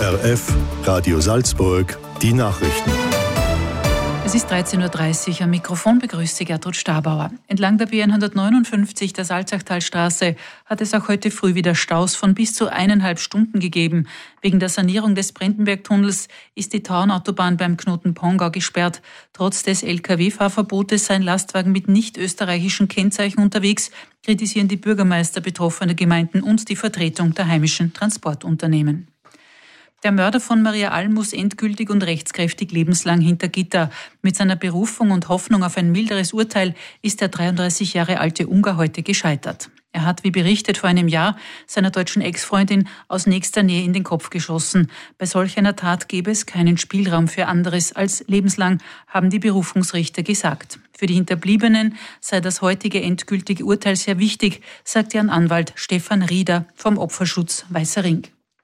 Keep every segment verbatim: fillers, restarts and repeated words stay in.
O R F, Radio Salzburg, die Nachrichten. Es ist dreizehn Uhr dreißig, am Mikrofon begrüßt Sie Gertrud Stabauer. Entlang der B hundertneunundfünfzig der Salzachtalstraße hat es auch heute früh wieder Staus von bis zu eineinhalb Stunden gegeben. Wegen der Sanierung des Brendenbergtunnels ist die Tauernautobahn beim Knoten Pongau gesperrt. Trotz des L K W-Fahrverbotes seien Lastwagen mit nicht österreichischen Kennzeichen unterwegs, kritisieren die Bürgermeister betroffener Gemeinden und die Vertretung der heimischen Transportunternehmen. Der Mörder von Maria Alm muss endgültig und rechtskräftig lebenslang hinter Gitter. Mit seiner Berufung und Hoffnung auf ein milderes Urteil ist der dreiunddreißig Jahre alte Ungar heute gescheitert. Er hat, wie berichtet, vor einem Jahr seiner deutschen Ex-Freundin aus nächster Nähe in den Kopf geschossen. Bei solch einer Tat gäbe es keinen Spielraum für anderes als lebenslang, haben die Berufungsrichter gesagt. Für die Hinterbliebenen sei das heutige endgültige Urteil sehr wichtig, sagt deren Anwalt Stefan Rieder vom Opferschutz Weißer Ring.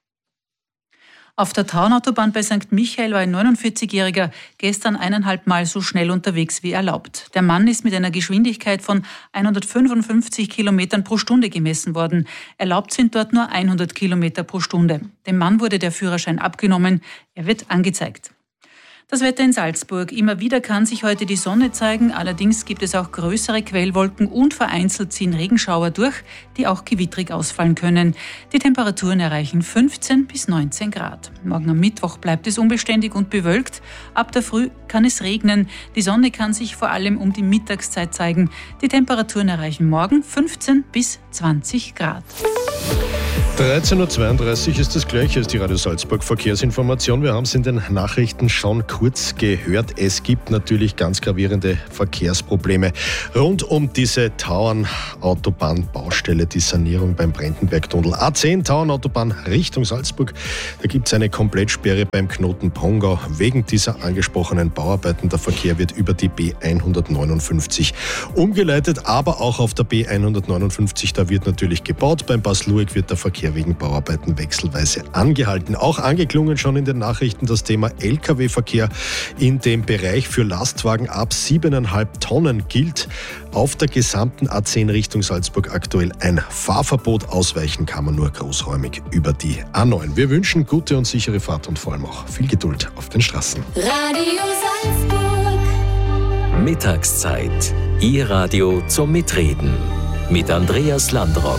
Auf der Tauernautobahn bei Sankt Michael war ein neunundvierzigjähriger gestern eineinhalb Mal so schnell unterwegs wie erlaubt. Der Mann ist mit einer Geschwindigkeit von hundertfünfundfünfzig Kilometern pro Stunde gemessen worden. Erlaubt sind dort nur hundert Kilometer pro Stunde. Dem Mann wurde der Führerschein abgenommen. Er wird angezeigt. Das Wetter in Salzburg. Immer wieder kann sich heute die Sonne zeigen. Allerdings gibt es auch größere Quellwolken und vereinzelt ziehen Regenschauer durch, die auch gewittrig ausfallen können. Die Temperaturen erreichen fünfzehn bis neunzehn Grad. Morgen am Mittwoch bleibt es unbeständig und bewölkt. Ab der Früh kann es regnen. Die Sonne kann sich vor allem um die Mittagszeit zeigen. Die Temperaturen erreichen morgen fünfzehn bis zwanzig Grad. dreizehn Uhr zweiunddreißig ist das gleiche als die Radio Salzburg Verkehrsinformation. Wir haben es in den Nachrichten schon kurz gehört. Es gibt natürlich ganz gravierende Verkehrsprobleme rund um diese Tauernautobahn-Baustelle, die Sanierung beim Brendenbergtunnel. A zehn Tauernautobahn Richtung Salzburg. Da gibt es eine Komplettsperre beim Knoten Pongau. Wegen dieser angesprochenen Bauarbeiten. Der Verkehr wird über die B hundertneunundfünfzig umgeleitet, aber auch auf der B hundertneunundfünfzig, da wird natürlich gebaut. Beim Bas-Lueck wird der Verkehr wegen Bauarbeiten wechselweise angehalten. Auch angeklungen schon in den Nachrichten das Thema L K W-Verkehr. In dem Bereich für Lastwagen ab siebeneinhalb Tonnen gilt auf der gesamten A zehn Richtung Salzburg aktuell ein Fahrverbot. Ausweichen kann man nur großräumig über die A neun. Wir wünschen gute und sichere Fahrt und vor allem auch viel Geduld auf den Straßen. Radio Salzburg. Mittagszeit. Ihr Radio zum Mitreden. Mit Andreas Landrock.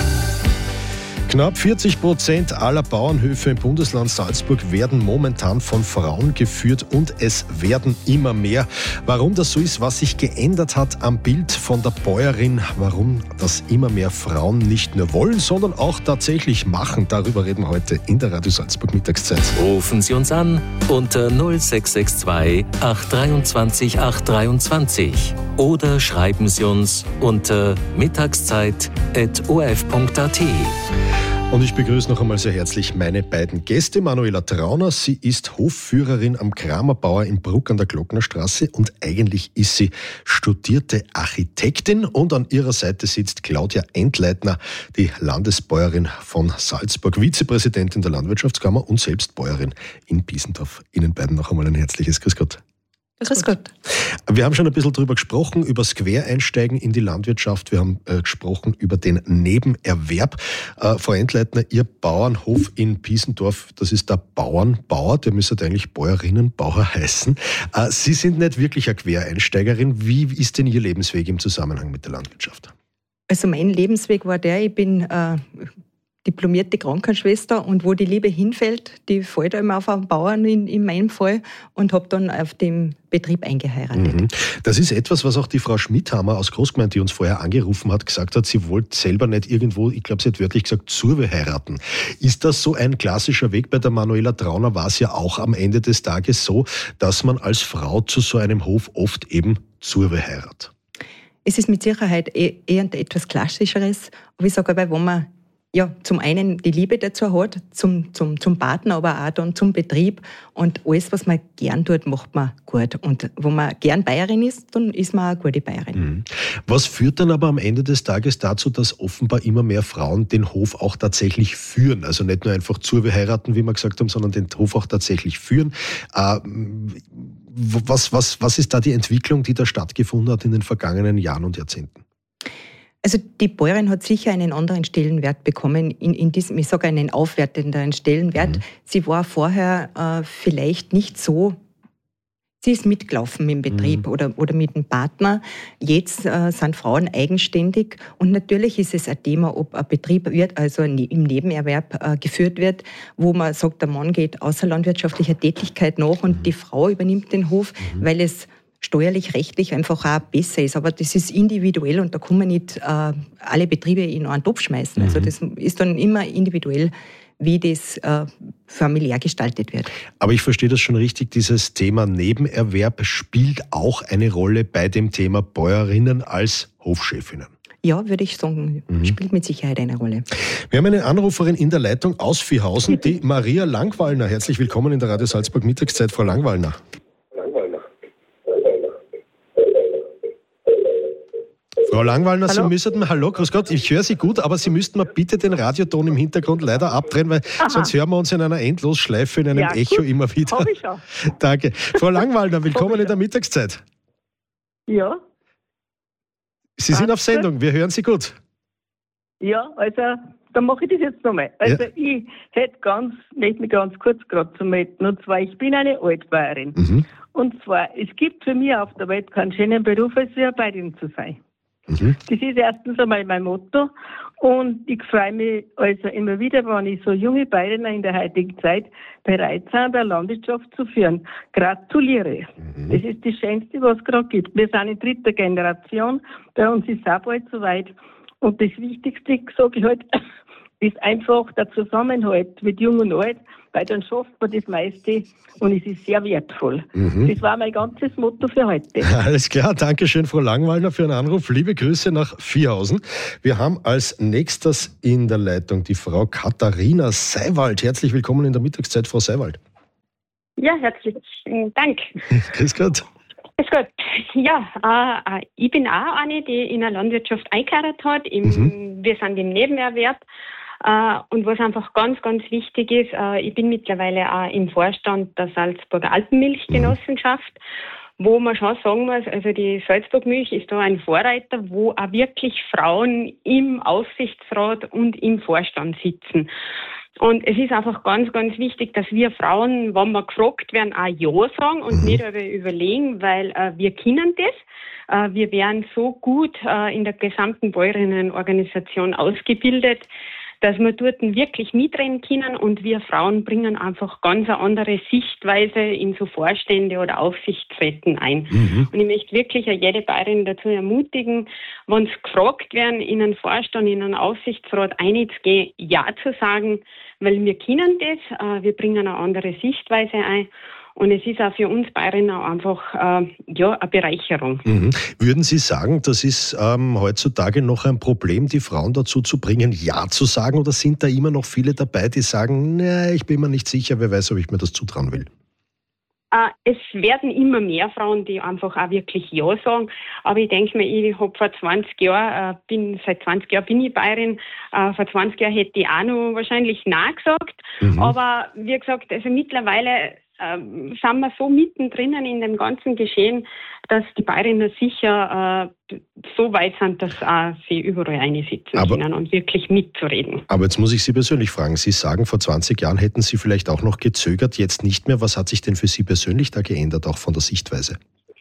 Knapp vierzig Prozent aller Bauernhöfe im Bundesland Salzburg werden momentan von Frauen geführt und es werden immer mehr. Warum das so ist, was sich geändert hat am Bild von der Bäuerin, warum das immer mehr Frauen nicht nur wollen, sondern auch tatsächlich machen, darüber reden wir heute in der Radio Salzburg Mittagszeit. Rufen Sie uns an unter null sechs sechs zwei acht zwei acht drei zwei oder schreiben Sie uns unter mittagszeit at o r f punkt a t. Und ich begrüße noch einmal sehr herzlich meine beiden Gäste. Manuela Trauner, sie ist Hofführerin am Kramerbauer in Bruck an der Glocknerstraße und eigentlich ist sie studierte Architektin. Und an ihrer Seite sitzt Claudia Entleitner, die Landesbäuerin von Salzburg, Vizepräsidentin der Landwirtschaftskammer und selbst Bäuerin in Biesendorf. Ihnen beiden noch einmal ein herzliches Grüß Gott. Grüß Gott. Wir haben schon ein bisschen darüber gesprochen, über das Quereinsteigen in die Landwirtschaft. Wir haben äh, gesprochen über den Nebenerwerb. Äh, Frau Entleitner, Ihr Bauernhof in Biesendorf, das ist der Bauernbauer, der müsste eigentlich Bäuerinnenbauer heißen. Äh, Sie sind nicht wirklich eine Quereinsteigerin. Wie ist denn Ihr Lebensweg im Zusammenhang mit der Landwirtschaft? Also mein Lebensweg war der, ich bin äh, diplomierte Krankenschwester und wo die Liebe hinfällt, die fällt immer auf einen Bauern in, in meinem Fall und habe dann auf dem Betrieb eingeheiratet. Mhm. Das ist etwas, was auch die Frau Schmidhammer aus Großgemeinde, die uns vorher angerufen hat, gesagt hat, sie wollte selber nicht irgendwo, ich glaube, sie hat wörtlich gesagt, Zurwe heiraten. Ist das so ein klassischer Weg? Bei der Manuela Trauner war es ja auch am Ende des Tages so, dass man als Frau zu so einem Hof oft eben Zurwe heiratet. Es ist mit Sicherheit eher etwas Klassischeres, aber ich sage aber, wenn man ja, zum einen die Liebe dazu hat, zum, zum, zum Partner, aber auch dann zum Betrieb. Und alles, was man gern tut, macht man gut. Und wenn man gern Bäuerin ist, dann ist man eine gute Bäuerin. Mhm. Was führt dann aber am Ende des Tages dazu, dass offenbar immer mehr Frauen den Hof auch tatsächlich führen? Also nicht nur einfach zu heiraten, wie wir gesagt haben, sondern den Hof auch tatsächlich führen. Äh, was, was, was ist da die Entwicklung, die da stattgefunden hat in den vergangenen Jahren und Jahrzehnten? Also die Bäuerin hat sicher einen anderen Stellenwert bekommen, in, in diesem, ich sage einen aufwertenden Stellenwert. Mhm. Sie war vorher äh, vielleicht nicht so, sie ist mitgelaufen im Betrieb mhm. oder, oder mit dem Partner. Jetzt äh, sind Frauen eigenständig und natürlich ist es ein Thema, ob ein Betrieb wird, also im Nebenerwerb äh, geführt wird, wo man sagt, der Mann geht außerlandwirtschaftlicher Tätigkeit nach und mhm. die Frau übernimmt den Hof, mhm. weil es steuerlich, rechtlich einfach auch besser ist. Aber das ist individuell und da kann man nicht äh, alle Betriebe in einen Topf schmeißen. Mhm. Also das ist dann immer individuell, wie das äh, familiär gestaltet wird. Aber ich verstehe das schon richtig, dieses Thema Nebenerwerb spielt auch eine Rolle bei dem Thema Bäuerinnen als Hofchefinnen. Ja, würde ich sagen, mhm. spielt mit Sicherheit eine Rolle. Wir haben eine Anruferin in der Leitung aus Vierhausen, die Maria Langwallner. Herzlich willkommen in der Radio Salzburg Mittagszeit, Frau Langwallner. Frau Langwallner, hallo? Sie müssten, hallo, grüß Gott, ich höre Sie gut, aber Sie müssten mal bitte den Radioton im Hintergrund leider abdrehen, weil Aha. sonst hören wir uns in einer Endlosschleife, in einem ja, Echo gut. immer wieder. Hab ich schon. Danke. Frau Langwallner, willkommen in der Mittagszeit. Ja. Sie sind auf Sendung, wir hören Sie gut. Ja, also, dann mache ich das jetzt nochmal. Also, ja. ich hätte ganz, möchte mich ganz kurz gerade zu melden, und zwar, ich bin eine Altbäuerin. Mhm. Und zwar, es gibt für mich auf der Welt keinen schönen Beruf, als wie eine Bäuerin zu sein. Mhm. Das ist erstens einmal mein Motto und ich freue mich also immer wieder, wenn ich so junge Bäuerinnen in der heutigen Zeit bereit sind, der Landwirtschaft zu führen. Gratuliere. Mhm. Das ist das Schönste, was es gerade gibt. Wir sind in dritter Generation, bei uns ist es auch bald soweit und das Wichtigste, sage ich halt, ist einfach der Zusammenhalt mit Jung und Alt, weil dann schafft man das meiste und es ist sehr wertvoll. Mhm. Das war mein ganzes Motto für heute. Alles klar, danke schön, Frau Langwallner, für den Anruf. Liebe Grüße nach Vierhausen. Wir haben als nächstes in der Leitung die Frau Katharina Seiwald. Herzlich willkommen in der Mittagszeit, Frau Seiwald. Ja, herzlichen Dank. Grüß Gott. Grüß Gott. Ja, äh, ich bin auch eine, die in der Landwirtschaft eingeheiratet hat. Im, mhm. Wir sind im Nebenerwerb. Uh, und was einfach ganz, ganz wichtig ist, uh, ich bin mittlerweile auch im Vorstand der Salzburger Alpenmilchgenossenschaft, mhm. wo man schon sagen muss, also die Salzburg-Milch ist da ein Vorreiter, wo auch wirklich Frauen im Aufsichtsrat und im Vorstand sitzen. Und es ist einfach ganz, ganz wichtig, dass wir Frauen, wenn wir gefragt werden, auch Ja sagen und mhm. nicht aber überlegen, weil uh, wir können das. Wir werden so gut uh, in der gesamten Bäuerinnenorganisation ausgebildet, dass wir dort wirklich mitreden können und wir Frauen bringen einfach ganz eine andere Sichtweise in so Vorstände oder Aufsichtsräten ein. Mhm. Und ich möchte wirklich jede Bäuerin dazu ermutigen, wenn sie gefragt werden, in einen Vorstand, in einen Aufsichtsrat einzugehen, Ja zu sagen, weil wir können das, wir bringen eine andere Sichtweise ein. Und es ist auch für uns Bäuerinnen einfach äh, ja, eine Bereicherung. Mhm. Würden Sie sagen, das ist ähm, heutzutage noch ein Problem, die Frauen dazu zu bringen, Ja zu sagen? Oder sind da immer noch viele dabei, die sagen, nee, ich bin mir nicht sicher, wer weiß, ob ich mir das zutrauen will? Äh, es werden immer mehr Frauen, die einfach auch wirklich Ja sagen. Aber ich denke mir, ich habe vor zwanzig Jahren, äh, bin, seit zwanzig Jahren bin ich Bäuerin. Äh, vor zwanzig Jahren hätte ich auch noch wahrscheinlich Nein gesagt. Mhm. Aber wie gesagt, also mittlerweile Ähm, sind wir so mittendrin in dem ganzen Geschehen, dass die Bäuerinnen sicher äh, so weit sind, dass äh, sie überall einsitzen aber, können und wirklich mitzureden. Aber jetzt muss ich Sie persönlich fragen. Sie sagen, vor zwanzig Jahren hätten Sie vielleicht auch noch gezögert, jetzt nicht mehr. Was hat sich denn für Sie persönlich da geändert, auch von der Sichtweise?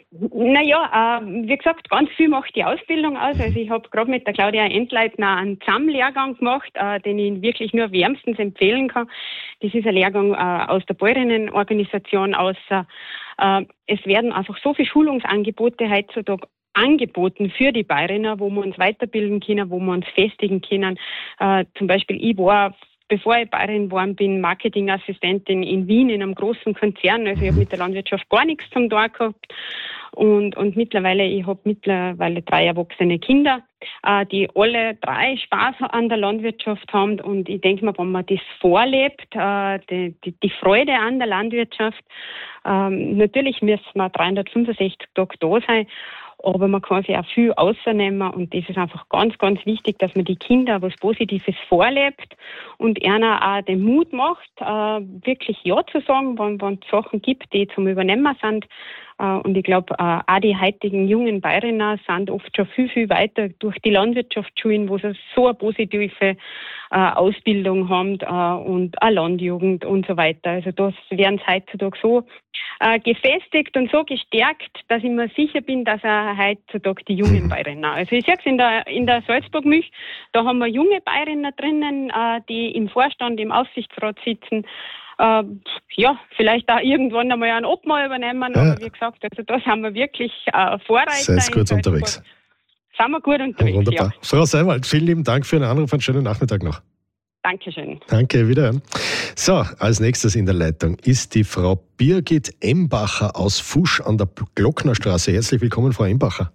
Naja, äh, wie gesagt, ganz viel macht die Ausbildung aus. Also ich habe gerade mit der Claudia Entleitner einen Z A M-Lehrgang gemacht, äh, den ich wirklich nur wärmstens empfehlen kann. Das ist ein Lehrgang äh, aus der Bäuerinnenorganisation aus. Äh, es werden einfach so viele Schulungsangebote heutzutage angeboten für die Bäuerinnen, wo wir uns weiterbilden können, wo wir uns festigen können. Äh, zum Beispiel, ich war, bevor ich Bäuerin geworden bin, Marketingassistentin in Wien in einem großen Konzern. Also ich habe mit der Landwirtschaft gar nichts zum tun gehabt. Und, und mittlerweile, ich habe mittlerweile drei erwachsene Kinder, äh, die alle drei Spaß an der Landwirtschaft haben. Und ich denke mal, wenn man das vorlebt, äh, die, die, die Freude an der Landwirtschaft, ähm, natürlich müssen wir dreihundertfünfundsechzig Tage da sein, aber man kann sich auch viel rausnehmen und das ist einfach ganz, ganz wichtig, dass man die Kinder was Positives vorlebt und einer auch den Mut macht, äh, wirklich Ja zu sagen, wenn, wenn es Sachen gibt, die zum Übernehmen sind. Und ich glaube, auch die heutigen jungen Bäuerinnen sind oft schon viel, viel weiter durch die Landwirtschaftsschulen, wo sie so eine positive Ausbildung haben und eine Landjugend und so weiter. Also das werden sie heutzutage so gefestigt und so gestärkt, dass ich mir sicher bin, dass auch heutzutage die jungen Bäuerinnen. Also ich sehe es in der, in der Salzburg-Milch, da haben wir junge Bäuerinnen drinnen, die im Vorstand, im Aufsichtsrat sitzen. Äh, ja, vielleicht auch irgendwann einmal einen Obmann übernehmen, ja. Aber wie gesagt, also da sind wir wirklich äh, Vorreiter. Seid gut unterwegs. Sind wir gut unterwegs, wunderbar. Ja. Frau Seiwald, vielen lieben Dank für den Anruf. Einen schönen Nachmittag noch. Dankeschön. Danke, wiederhören. So, als nächstes in der Leitung ist die Frau Birgit Embacher aus Fusch an der Glocknerstraße. Herzlich willkommen, Frau Embacher.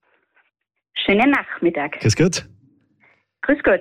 Schönen Nachmittag. Grüß Gott. Grüß Gott.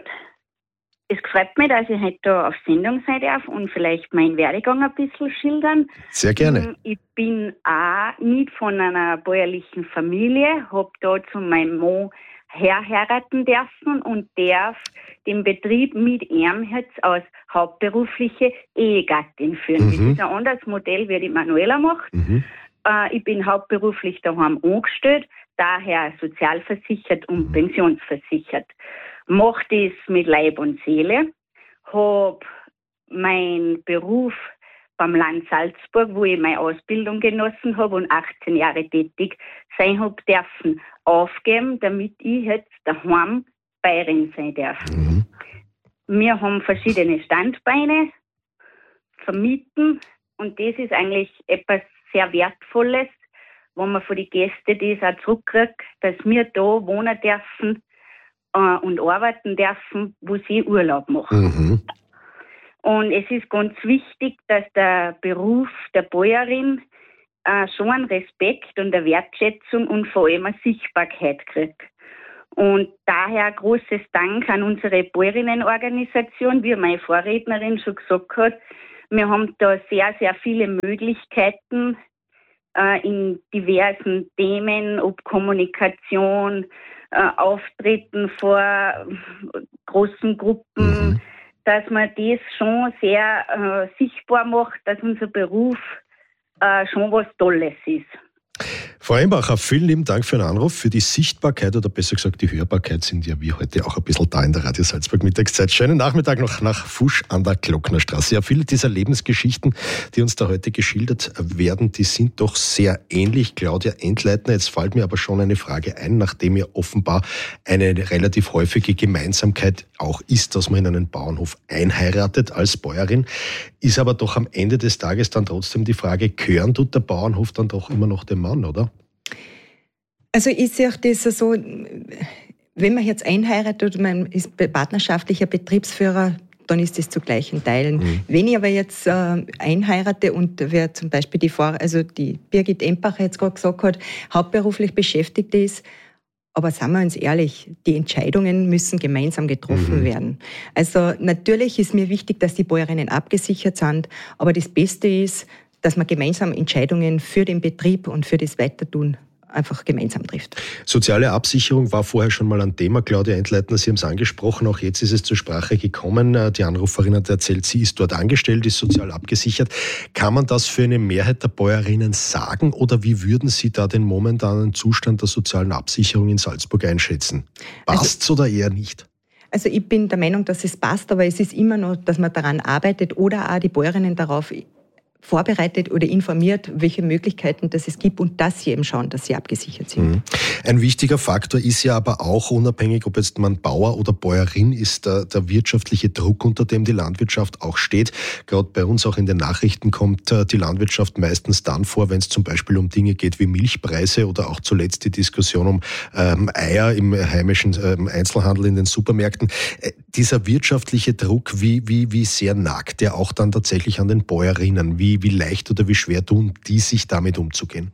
Es freut mich, dass ich heute da auf Sendung sein darf und vielleicht meinen Werdegang ein bisschen schildern. Sehr gerne. Ich bin auch nicht von einer bäuerlichen Familie, habe da zu meinem Mann herheiraten dürfen und darf den Betrieb mit ihm jetzt als hauptberufliche Ehegattin führen. Mhm. Das ist ein anderes Modell, wie die Manuela macht. Mhm. Äh, ich bin hauptberuflich daheim angestellt, daher sozialversichert und mhm. pensionsversichert. Mache das mit Leib und Seele, habe meinen Beruf beim Land Salzburg, wo ich meine Ausbildung genossen habe und achtzehn Jahre tätig sein habe dürfen, aufgeben, damit ich jetzt daheim Bäuerin sein darf. Mhm. Wir haben verschiedene Standbeine, vermieten und das ist eigentlich etwas sehr Wertvolles, wo man von den Gästen das auch zurückkriegt, dass wir da wohnen dürfen und arbeiten dürfen, wo sie Urlaub machen. Mhm. Und es ist ganz wichtig, dass der Beruf der Bäuerin äh, schon einen Respekt und eine Wertschätzung und vor allem eine Sichtbarkeit kriegt. Und daher großes Dank an unsere Bäuerinnenorganisation, wie meine Vorrednerin schon gesagt hat. Wir haben da sehr, sehr viele Möglichkeiten äh, in diversen Themen, ob Kommunikation, Äh, Auftreten vor großen Gruppen, mhm. dass man das schon sehr äh, sichtbar macht, dass unser Beruf äh, schon was Tolles ist. Frau Embacher, vielen lieben Dank für den Anruf. Für die Sichtbarkeit oder besser gesagt die Hörbarkeit sind ja wir heute auch ein bisschen da in der Radio Salzburg Mittagszeit. Schönen Nachmittag noch nach Fusch an der Glocknerstraße. Ja, viele dieser Lebensgeschichten, die uns da heute geschildert werden, die sind doch sehr ähnlich. Claudia Entleitner, jetzt fällt mir aber schon eine Frage ein, nachdem ja offenbar eine relativ häufige Gemeinsamkeit auch ist, dass man in einen Bauernhof einheiratet als Bäuerin, ist aber doch am Ende des Tages dann trotzdem die Frage, gehören tut der Bauernhof dann doch immer noch dem Mann, oder? Also ich sehe das so, wenn man jetzt einheiratet und man ist partnerschaftlicher Betriebsführer, dann ist das zu gleichen Teilen. Mhm. Wenn ich aber jetzt äh, einheirate und wer zum Beispiel die, Vor- also die Birgit Embacher jetzt gerade gesagt hat, hauptberuflich beschäftigt ist, aber seien wir uns ehrlich, die Entscheidungen müssen gemeinsam getroffen mhm. werden. Also natürlich ist mir wichtig, dass die Bäuerinnen abgesichert sind, aber das Beste ist, dass man gemeinsam Entscheidungen für den Betrieb und für das Weitertun einfach gemeinsam trifft. Soziale Absicherung war vorher schon mal ein Thema. Claudia Entleitner, Sie haben es angesprochen, auch jetzt ist es zur Sprache gekommen. Die Anruferin hat erzählt, sie ist dort angestellt, ist sozial abgesichert. Kann man das für eine Mehrheit der Bäuerinnen sagen oder wie würden Sie da den momentanen Zustand der sozialen Absicherung in Salzburg einschätzen? Passt's also, oder eher nicht? Also ich bin der Meinung, dass es passt, aber es ist immer noch, dass man daran arbeitet oder auch die Bäuerinnen darauf vorbereitet oder informiert, welche Möglichkeiten das es gibt und dass sie eben schauen, dass sie abgesichert sind. Ein wichtiger Faktor ist ja aber auch, unabhängig ob jetzt man Bauer oder Bäuerin ist, der, der wirtschaftliche Druck, unter dem die Landwirtschaft auch steht. Gerade bei uns auch in den Nachrichten kommt die Landwirtschaft meistens dann vor, wenn es zum Beispiel um Dinge geht wie Milchpreise oder auch zuletzt die Diskussion um ähm, Eier im heimischen ähm, Einzelhandel in den Supermärkten. Äh, dieser wirtschaftliche Druck, wie, wie, wie sehr nagt der auch dann tatsächlich an den Bäuerinnen? Wie Wie leicht oder wie schwer tun die, sich damit umzugehen?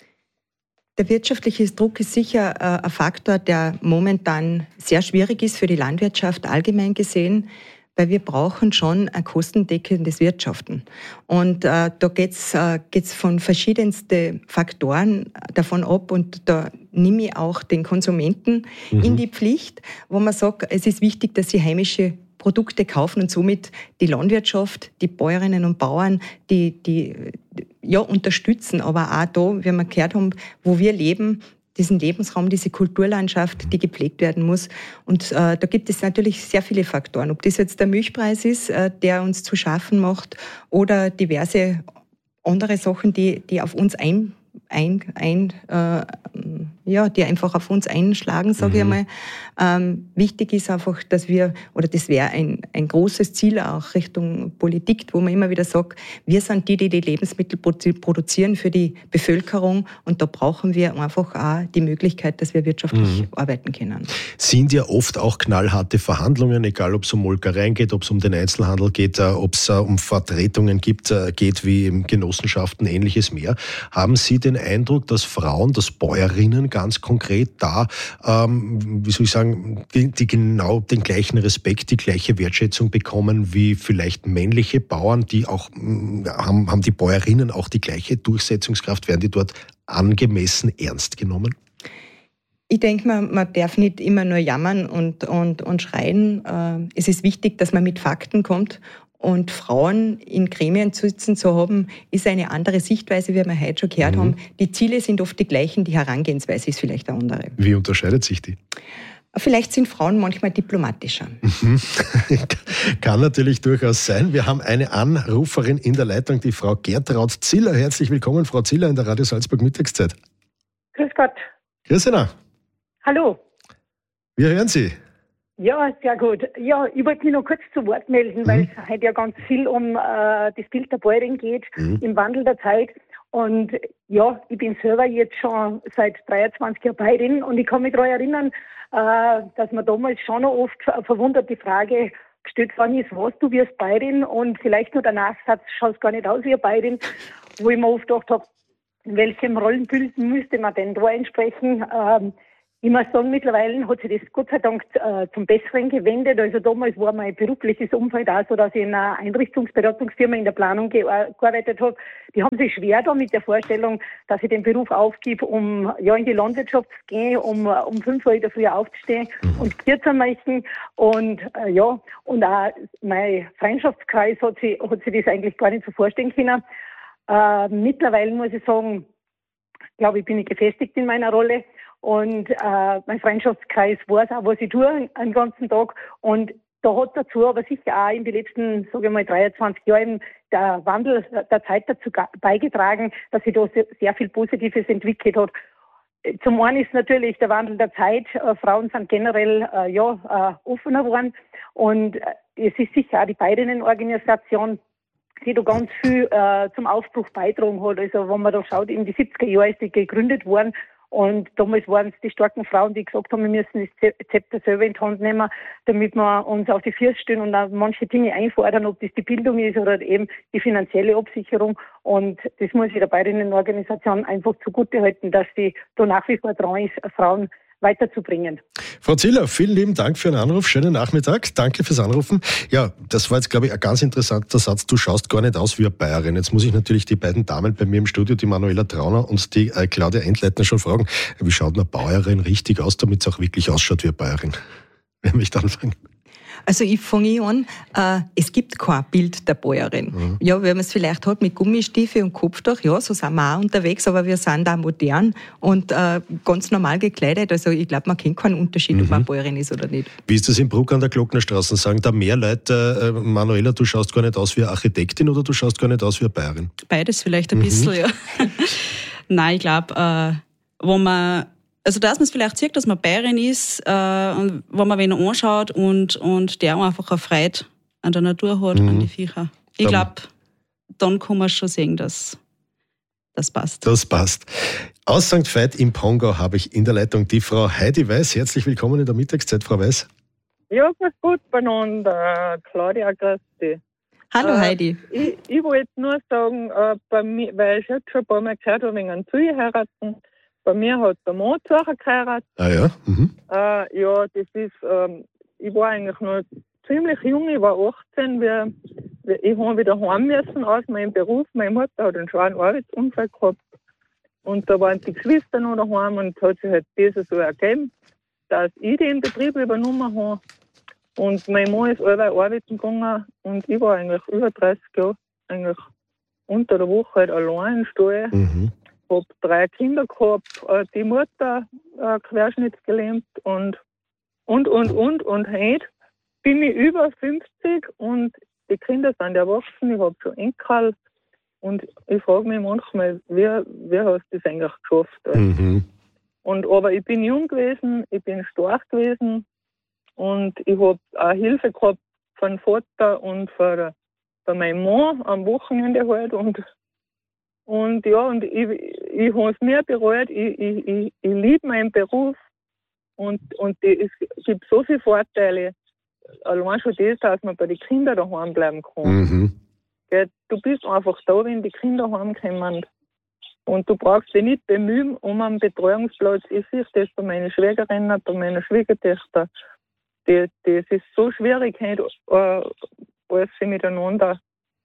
Der wirtschaftliche Druck ist sicher äh, ein Faktor, der momentan sehr schwierig ist für die Landwirtschaft allgemein gesehen, weil wir brauchen schon ein kostendeckendes Wirtschaften. Und äh, da geht's äh, geht's von verschiedensten Faktoren davon ab und da nehme ich auch den Konsumenten mhm. in die Pflicht, wo man sagt, es ist wichtig, dass sie heimische Produkte kaufen und somit die Landwirtschaft, die Bäuerinnen und Bauern, die, die, ja, unterstützen, aber auch da, wie wir gehört haben, wo wir leben, diesen Lebensraum, diese Kulturlandschaft, die gepflegt werden muss. Und äh, da gibt es natürlich sehr viele Faktoren. Ob das jetzt der Milchpreis ist, äh, der uns zu schaffen macht, oder diverse andere Sachen, die, die auf uns ein, ein, ein äh, ja, die einfach auf uns einschlagen, sage mhm. ich einmal. Ähm, wichtig ist einfach, dass wir, oder das wäre ein, ein großes Ziel auch Richtung Politik, wo man immer wieder sagt, wir sind die, die die Lebensmittel produzieren für die Bevölkerung, und da brauchen wir einfach auch die Möglichkeit, dass wir wirtschaftlich mhm. arbeiten können. Sind ja oft auch knallharte Verhandlungen, egal ob es um Molkereien geht, ob es um den Einzelhandel geht, ob es um Vertretungen gibt, geht wie Genossenschaften, ähnliches mehr. Haben Sie den Eindruck, dass Frauen, dass Bäuerinnen ganz konkret da, ähm, wie soll ich sagen, die, die genau den gleichen Respekt, die gleiche Wertschätzung bekommen wie vielleicht männliche Bauern, die auch, haben, haben die Bäuerinnen auch die gleiche Durchsetzungskraft, werden die dort angemessen ernst genommen? Ich denke, man, man darf nicht immer nur jammern und, und, und schreien. Es ist wichtig, dass man mit Fakten kommt. Und Frauen in Gremien sitzen zu haben, ist eine andere Sichtweise, wie wir heute schon gehört mhm. haben. Die Ziele sind oft die gleichen, die Herangehensweise ist vielleicht eine andere. Wie unterscheidet sich die? Vielleicht sind Frauen manchmal diplomatischer. Mhm. Kann natürlich durchaus sein. Wir haben eine Anruferin in der Leitung, die Frau Gertraud Ziller. Herzlich willkommen, Frau Ziller, in der Radio Salzburg Mittagszeit. Grüß Gott. Grüß Ihnen. Hallo. Wir hören Sie. Ja, sehr gut. Ja, ich wollte mich noch kurz zu Wort melden, mhm. weil es heute ja ganz viel um äh, das Bild der Bäuerin geht, mhm. im Wandel der Zeit. Und ja, ich bin selber jetzt schon seit dreiundzwanzig Jahren Bäuerin, und ich kann mich daran erinnern, äh, dass mir damals schon noch oft verwundert die Frage gestellt worden ist, was du wirst Bäuerin, und vielleicht nur der Nachsatz, schaust gar nicht aus wie eine Bäuerin, wo ich mir oft gedacht habe, in welchem Rollenbild müsste man denn da entsprechen? Ähm, Ich muss sagen, mittlerweile hat sich das Gott sei Dank äh, zum Besseren gewendet. Also damals war mein berufliches Umfeld auch so, dass ich in einer Einrichtungsberatungsfirma in der Planung ge- gearbeitet habe. Die haben sich schwer da mit der Vorstellung, dass ich den Beruf aufgebe, um ja in die Landwirtschaft zu gehen, um um fünf Uhr in der Früh aufzustehen und Kühe zu machen. Und äh, ja, und auch mein Freundschaftskreis hat sich, hat sich das eigentlich gar nicht so vorstellen können. Äh, mittlerweile muss ich sagen, glaube ich, bin ich gefestigt in meiner Rolle. Und äh, mein Freundschaftskreis weiß auch, was ich tue den ganzen Tag. Und da hat dazu aber sicher auch in den letzten, sage ich mal, dreiundzwanzig Jahren der Wandel der Zeit dazu beigetragen, dass sich da sehr, sehr viel Positives entwickelt hat. Zum einen ist natürlich der Wandel der Zeit. Äh, Frauen sind generell äh, ja äh, offener geworden. Und äh, es ist sicher auch die Bäuerinnenorganisation, die da ganz viel äh, zum Aufbruch beitragen hat. Also wenn man da schaut, in die siebziger Jahren ist die gegründet worden. Und damals waren es die starken Frauen, die gesagt haben, wir müssen das Zepter selber in die Hand nehmen, damit wir uns auf die Füße stellen und auch manche Dinge einfordern, ob das die Bildung ist oder eben die finanzielle Absicherung. Und das muss ich der Bäuerinnenorganisation einfach zugutehalten, dass sie da nach wie vor dran ist, Frauen weiterzubringen. Frau Ziller, vielen lieben Dank für den Anruf. Schönen Nachmittag. Danke fürs Anrufen. Ja, das war jetzt, glaube ich, ein ganz interessanter Satz. Du schaust gar nicht aus wie eine Bayerin. Jetzt muss ich natürlich die beiden Damen bei mir im Studio, die Manuela Trauner und die äh, Claudia Entleitner, schon fragen, wie schaut eine Bäuerin richtig aus, damit es auch wirklich ausschaut wie eine Bayerin? Wer möchte anfangen? Also ich fange an, äh, es gibt kein Bild der Bäuerin. Mhm. Ja, wenn man es vielleicht hat mit Gummistiefel und Kopftuch, ja, so sind wir auch unterwegs, aber wir sind da modern und äh, ganz normal gekleidet. Also ich glaube, man kennt keinen Unterschied, mhm. ob man Bäuerin ist oder nicht. Wie ist das in Bruck an der Glocknerstraße? Sagen da mehr Leute, äh, Manuela, du schaust gar nicht aus wie eine Architektin oder du schaust gar nicht aus wie eine Bayerin? Beides vielleicht ein mhm. bisschen, ja. Nein, ich glaube, äh, wo man Also, dass man es vielleicht sieht, dass man Bayerin ist, äh, und wenn man wen anschaut und, und der einfach eine Freude an der Natur hat, mhm. an die Viecher. Ich glaube, dann kann man schon sehen, dass das passt. Das passt. Aus Sankt Veit im Pongau habe ich in der Leitung die Frau Heidi Weiß. Herzlich willkommen in der Mittagszeit, Frau Weiß. Ja, grüß Gott beieinander. Claudia, grüß dich. Hallo äh, Heidi. Ich, ich wollte nur sagen, äh, bei mir, weil ich jetzt schon ein paar Mal gehört habe, wegen einem Zuheiraten. Bei mir hat der Mann Zürcher geheiratet. Ah ja? Mhm. Äh, ja, das ist, ähm, ich war eigentlich noch ziemlich jung, ich war achtzehn, wie, wie, ich habe wieder heim müssen aus meinem Beruf. Meine Mutter hat einen schweren Arbeitsunfall gehabt. Und da waren die Geschwister noch daheim und es hat sich halt das so ergeben, dass ich den Betrieb übernommen habe. Und mein Mann ist allweil arbeiten gegangen und ich war eigentlich über dreißig Jahre eigentlich unter der Woche halt allein im Stall. Mhm. Hab drei Kinder gehabt, äh, die Mutter äh, querschnittsgelähmt und und und und und heute bin ich über fünfzig und die Kinder sind erwachsen, ich habe schon Enkel und ich frage mich manchmal, wie, wie hast du das eigentlich geschafft? Mhm. Und, aber ich bin jung gewesen, ich bin stark gewesen und ich habe auch Hilfe gehabt von Vater und von, von meinem Mann am Wochenende halt und, und ja, und ich, ich habe es mir bereut, ich, ich, ich, ich liebe meinen Beruf und, und die, es gibt so viele Vorteile, allein schon das, dass man bei den Kindern daheim bleiben kann. Mhm. Gell, du bist einfach da, wenn die Kinder heimkommen. Und du brauchst dich nicht bemühen um einen Betreuungsplatz. Ich sehe das bei meinen Schwägerinnen, bei meiner Schwiegertöchter. Das, das ist so schwierig heute, äh, alles miteinander.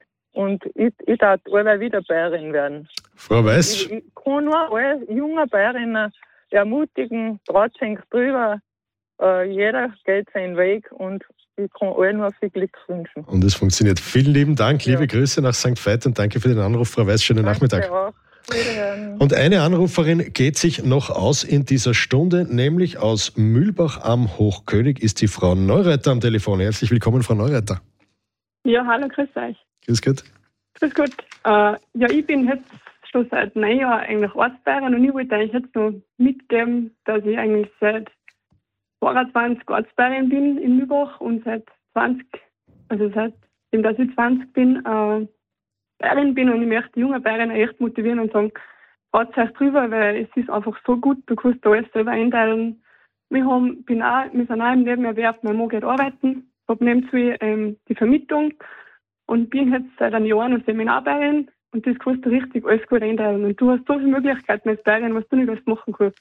Und ich, ich darf alle wieder Bayerin werden. Frau Weiß? Ich, ich kann nur alle junge Bayerinnen ermutigen, traut sich drüber. Äh, jeder geht seinen Weg und ich kann allen nur viel Glück wünschen. Und es funktioniert. Vielen lieben Dank, liebe ja. Grüße nach Sankt Veit und danke für den Anruf, Frau Weiß. Schönen Danke Nachmittag. Auch. Wiederhören. Und eine Anruferin geht sich noch aus in dieser Stunde, nämlich aus Mühlbach am Hochkönig ist die Frau Neureiter am Telefon. Herzlich willkommen, Frau Neureiter. Ja, hallo, grüß euch. Grüß Gott. Grüß Gott. Äh, ja, ich bin jetzt schon seit neun Jahren eigentlich Ortsbayerin und ich wollte eigentlich jetzt noch mitgeben, dass ich eigentlich seit zweiundzwanzig Ortsbayerin bin in Mühlbach und seit zwanzig, also seitdem dass ich zwanzig bin, äh, Bayerin bin und ich möchte die jungen Bayerinnen echt motivieren und sagen, traut euch drüber, weil es ist einfach so gut, du kannst da alles selber einteilen. Wir, haben, bin auch, wir sind auch im Nebenerwerb, mein Mann geht arbeiten, habe nebenzu ähm, die Vermietung und bin jetzt seit einem Jahr noch Seminarbayerin und das kannst du richtig alles gut einteilen. Und du hast so viele Möglichkeiten als Bayerin, was du nicht alles machen kannst.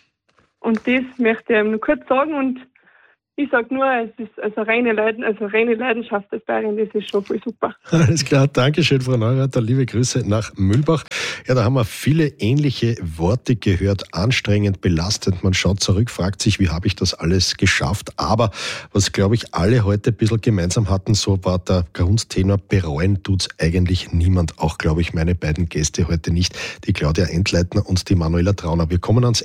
Und das möchte ich nur kurz sagen und ich sage nur, es ist also reine, Leiden, also reine Leidenschaft des Bayern, das ist schon voll super. Alles klar, Dankeschön, Frau Neureiter. Liebe Grüße nach Mühlbach. Ja, da haben wir viele ähnliche Worte gehört. Anstrengend, belastend. Man schaut zurück, fragt sich, wie habe ich das alles geschafft? Aber was, glaube ich, alle heute ein bisschen gemeinsam hatten, so war der Grundtenor, bereuen tut's eigentlich niemand. Auch, glaube ich, meine beiden Gäste heute nicht, die Claudia Entleitner und die Manuela Trauner. Wir kommen ans